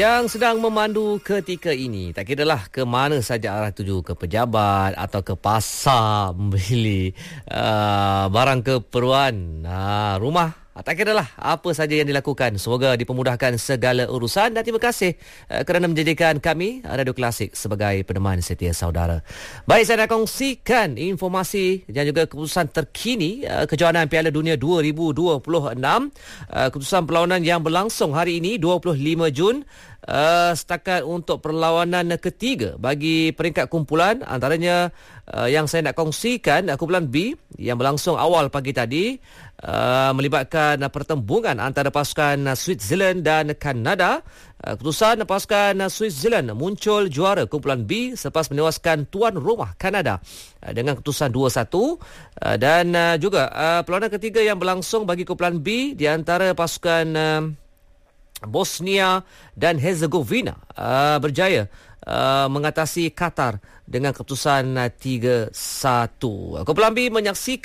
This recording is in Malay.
Yang sedang memandu ketika ini, tak kiralah ke mana saja arah tuju, ke pejabat atau ke pasar membeli barang keperluan rumah. Tak kiralah apa saja yang dilakukan. Semoga dipermudahkan segala urusan dan terima kasih kerana menjadikan kami Radio Klasik sebagai peneman setia saudara. Baik, saya nak kongsikan informasi dan juga keputusan terkini kejohanan Piala Dunia 2026. Keputusan perlawanan yang berlangsung hari ini 25 Jun. Setakat untuk perlawanan ketiga bagi peringkat kumpulan, antaranya yang saya nak kongsikan kumpulan B yang berlangsung awal pagi tadi, melibatkan pertembungan antara pasukan Switzerland dan Kanada. Keputusan pasukan Switzerland muncul juara kumpulan B selepas menewaskan tuan rumah Kanada dengan keputusan 2-1. Dan juga perlawanan ketiga yang berlangsung bagi kumpulan B di antara pasukan Bosnia dan Herzegovina berjaya mengatasi Qatar dengan keputusan 3-1. Kumpulan B menyaksikan